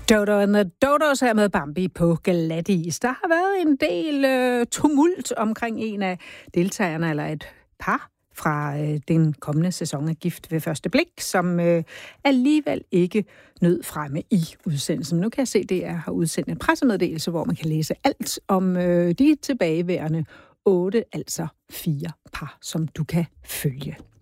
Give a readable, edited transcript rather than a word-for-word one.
Dodo and the Dodos her med Bambi på glatis. Der har været en del tumult omkring en af deltagerne, eller et par fra den kommende sæson af Gift ved første blik, som alligevel ikke nød fremme i udsendelsen. Nu kan jeg se, at DR har udsendt en pressemeddelelse, hvor man kan læse alt om de tilbageværende 8, altså 4 par, som du kan følge.